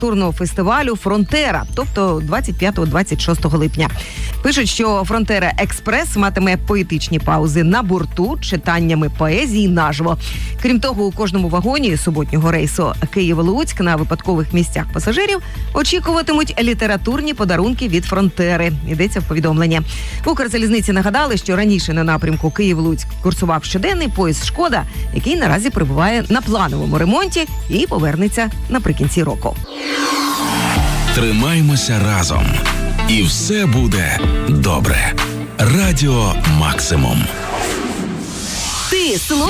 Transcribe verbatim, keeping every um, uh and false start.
літературного фестивалю «Фронтера», тобто двадцять п'ятого - двадцять шостого липня. Пишуть, що «Фронтера Експрес» матиме поетичні паузи на борту, читаннями поезії наживо. Крім того, у кожному вагоні суботнього рейсу Київ-Луцьк на випадкових місцях пасажирів очікуватимуть літературні подарунки від «Фронтери». Йдеться в повідомленні. Укрзалізниці нагадали, що раніше на напрямку Київ-Луцьк курсував щоденний поїзд «Шкода», який наразі перебуває на плановому ремонті і повернеться наприкінці року. Тримаймося разом. І все буде добре. Радіо Максимум. Ти слухаєш